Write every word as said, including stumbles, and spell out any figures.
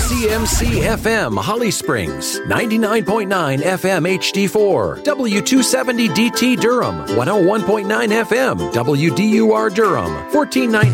C M C F M Holly Springs, ninety-nine point nine F M H D four, W two seventy D T Durham, one oh one point nine F M W D U R Durham, fourteen ninety